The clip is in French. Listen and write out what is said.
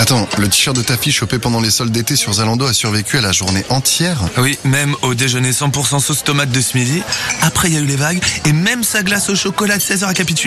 Attends, le t-shirt de ta fille chopé pendant les soldes d'été sur Zalando a survécu à la journée entière? Oui, même au déjeuner 100% sauce tomate de ce midi. Après, il y a eu les vagues. Et même sa glace au chocolat de 16h a capitulé.